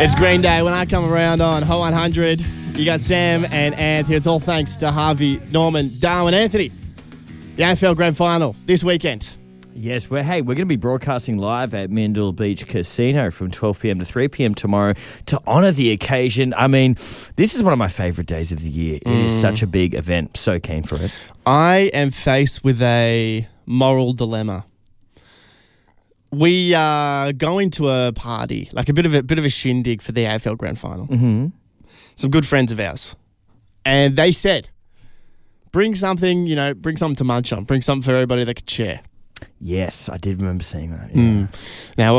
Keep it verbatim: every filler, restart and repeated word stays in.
It's Green Day when I come around on Hot one hundred. You got Sam and Anthony. It's all thanks to Harvey, Norman, Darwin, Anthony. The A F L Grand Final this weekend. Yes, we're, hey, we're going to be broadcasting live at Mandurah Beach Casino from twelve p.m. to three p.m. tomorrow to honour the occasion. I mean, this is one of my favourite days of the year. It mm. is such a big event. So keen for it. I am faced with a moral dilemma. We are going to a party, like a bit of a bit of a shindig for the A F L Grand Final. Mm-hmm. Some good friends of ours. And they said, bring something, you know, bring something to munch on. Bring something for everybody that could share. Yes, I did remember seeing that. Yeah. Mm. Now,